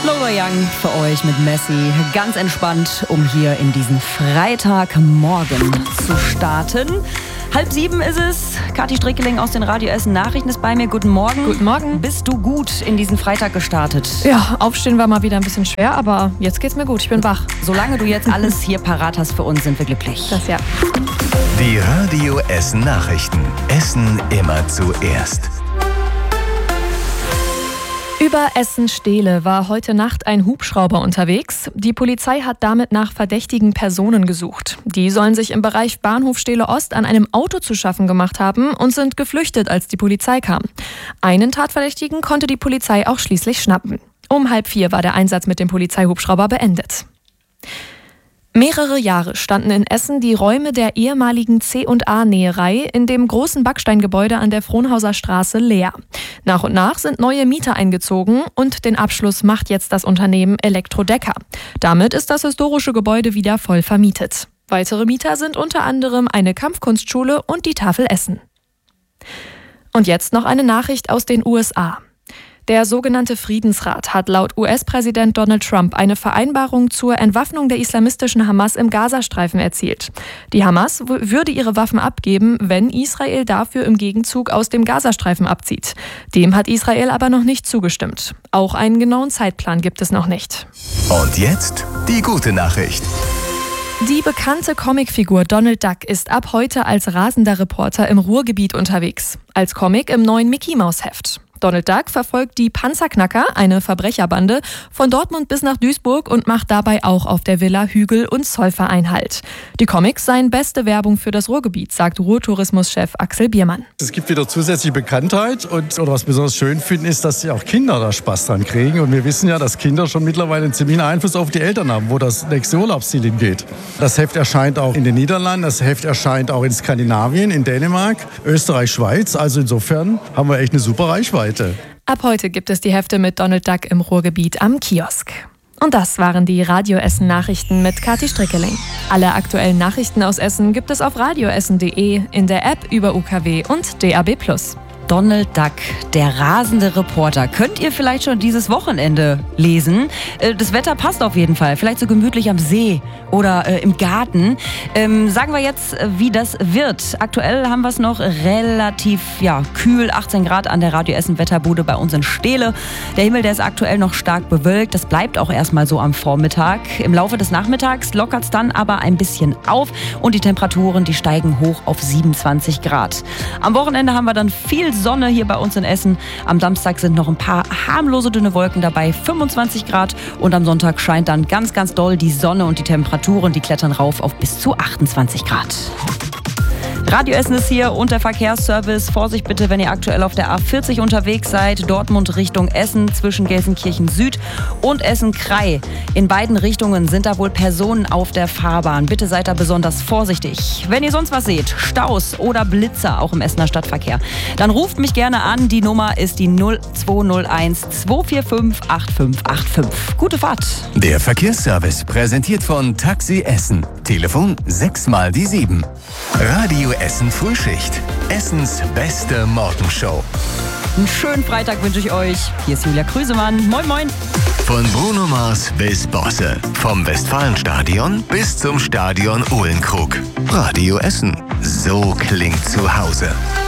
Lola Young für euch mit Messi. Ganz entspannt, um hier in diesen Freitagmorgen zu starten. 6:30 ist es. Kathi Strickeling aus den Radio Essen Nachrichten ist bei mir. Guten Morgen. Guten Morgen. Bist du gut in diesen Freitag gestartet? Ja, aufstehen war mal wieder ein bisschen schwer, aber jetzt geht's mir gut. Ich bin wach. Solange du jetzt alles hier parat hast für uns, sind wir glücklich. Das ja. Die Radio Essen Nachrichten. Essen immer zuerst. Über Essen-Stehle war heute Nacht ein Hubschrauber unterwegs. Die Polizei hat damit nach verdächtigen Personen gesucht. Die sollen sich im Bereich Bahnhof Stehle Ost an einem Auto zu schaffen gemacht haben und sind geflüchtet, als die Polizei kam. Einen Tatverdächtigen konnte die Polizei auch schließlich schnappen. Um 3:30 war der Einsatz mit dem Polizeihubschrauber beendet. Mehrere Jahre standen in Essen die Räume der ehemaligen C&A-Näherei in dem großen Backsteingebäude an der Frohnhauser Straße leer. Nach und nach sind neue Mieter eingezogen und den Abschluss macht jetzt das Unternehmen Elektrodecker. Damit ist das historische Gebäude wieder voll vermietet. Weitere Mieter sind unter anderem eine Kampfkunstschule und die Tafel Essen. Und jetzt noch eine Nachricht aus den USA. Der sogenannte Friedensrat hat laut US-Präsident Donald Trump eine Vereinbarung zur Entwaffnung der islamistischen Hamas im Gazastreifen erzielt. Die Hamas würde ihre Waffen abgeben, wenn Israel dafür im Gegenzug aus dem Gazastreifen abzieht. Dem hat Israel aber noch nicht zugestimmt. Auch einen genauen Zeitplan gibt es noch nicht. Und jetzt die gute Nachricht. Die bekannte Comicfigur Donald Duck ist ab heute als rasender Reporter im Ruhrgebiet unterwegs. Als Comic im neuen Mickey-Maus-Heft. Donald Duck verfolgt die Panzerknacker, eine Verbrecherbande, von Dortmund bis nach Duisburg und macht dabei auch auf der Villa Hügel und Zollverein Halt. Die Comics seien beste Werbung für das Ruhrgebiet, sagt Ruhrtourismuschef Axel Biermann. Es gibt wieder zusätzliche Bekanntheit oder was besonders schön finden ist, dass auch Kinder da Spaß dran kriegen. Und wir wissen ja, dass Kinder schon mittlerweile einen ziemlichen Einfluss auf die Eltern haben, wo das nächste Urlaubsziel hingeht. Das Heft erscheint auch in den Niederlanden, das Heft erscheint auch in Skandinavien, in Dänemark, Österreich, Schweiz. Also insofern haben wir echt eine super Reichweite. Ab heute gibt es die Hefte mit Donald Duck im Ruhrgebiet am Kiosk. Und das waren die Radio Essen Nachrichten mit Kathi Strickeling. Alle aktuellen Nachrichten aus Essen gibt es auf radioessen.de, in der App über UKW und DAB+. Donald Duck, der rasende Reporter. Könnt ihr vielleicht schon dieses Wochenende lesen? Das Wetter passt auf jeden Fall. Vielleicht so gemütlich am See oder im Garten. Sagen wir jetzt, wie das wird. Aktuell haben wir es noch relativ kühl, 18 Grad an der Radio Essen Wetterbude bei uns in Stehle. Der Himmel, der ist aktuell noch stark bewölkt. Das bleibt auch erstmal so am Vormittag. Im Laufe des Nachmittags lockert es dann aber ein bisschen auf und die Temperaturen, die steigen hoch auf 27 Grad. Am Wochenende haben wir dann viel Sonne hier bei uns in Essen. Am Samstag sind noch ein paar harmlose dünne Wolken dabei, 25 Grad. Und am Sonntag scheint dann ganz, ganz doll die Sonne und die Temperaturen, die klettern rauf auf bis zu 28 Grad. Radio Essen ist hier und der Verkehrsservice. Vorsicht bitte, wenn ihr aktuell auf der A40 unterwegs seid. Dortmund Richtung Essen zwischen Gelsenkirchen Süd und Essen-Krei. In beiden Richtungen sind da wohl Personen auf der Fahrbahn. Bitte seid da besonders vorsichtig. Wenn ihr sonst was seht, Staus oder Blitzer auch im Essener Stadtverkehr, dann ruft mich gerne an. Die Nummer ist die 0201 245 8585. Gute Fahrt. Der Verkehrsservice präsentiert von Taxi Essen. Telefon 6x7. Radio Essen Frühschicht. Essens beste Morgenshow. Einen schönen Freitag wünsche ich euch. Hier ist Julia Krüsemann. Moin, moin. Von Bruno Mars bis Bosse. Vom Westfalenstadion bis zum Stadion Uhlenkrug. Radio Essen. So klingt zu Hause.